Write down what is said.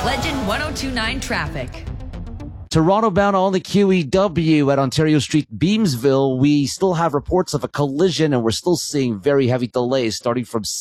Legend 1029 traffic. Toronto bound on the QEW at Ontario Street, Beamsville. We still have reports of a collision and we're still seeing very heavy delays starting from